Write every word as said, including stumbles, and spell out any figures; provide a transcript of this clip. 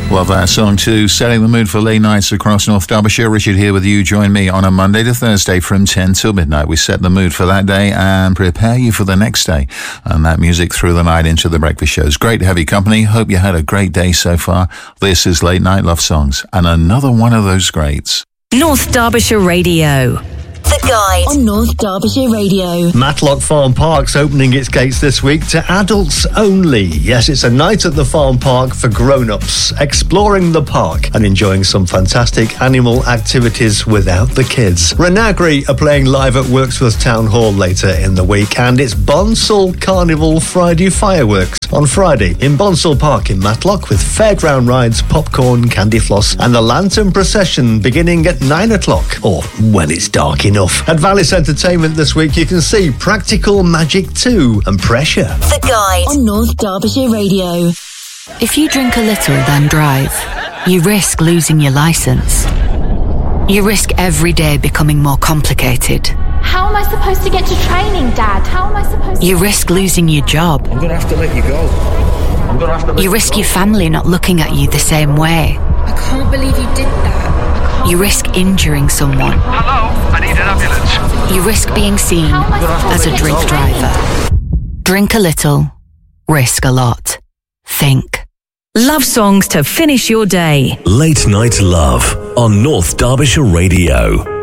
Love that song too. Setting the mood for late nights across North Derbyshire. Richard here with you. Join me on a Monday to Thursday from ten till midnight. We set the mood for that day and prepare you for the next day. And that music through the night into the breakfast shows. Great to have you company. Hope you had a great day so far. This is Late Night Love Songs and another one of those greats. North Derbyshire Radio. The Guide on North Derbyshire Radio. Matlock Farm Park's opening its gates this week to adults only. Yes, it's a night at the farm park for grown-ups, exploring the park and enjoying some fantastic animal activities without the kids. Renagri are playing live at Wirksworth Town Hall later in the week, and it's Bonsall Carnival Friday fireworks on Friday in Bonsall Park in Matlock with fairground rides, popcorn, candy floss and the lantern procession beginning at nine o'clock, or when it's dark enough. At Valis Entertainment this week, you can see Practical Magic two and Pressure. The Guide on North Derbyshire Radio. If you drink a little, then drive, you risk losing your licence. You risk every day becoming more complicated. How am I supposed to get to training, Dad? How am I supposed to... You risk losing your job. I'm going to have to let you go. I'm going to have to let You risk your family not looking at you the same way. I can't believe you did that. You risk injuring someone. Hello, I need an ambulance. You risk being seen as a drink driver. Drink a little, risk a lot. Think. Love songs to finish your day. Late Night Love on North Derbyshire Radio.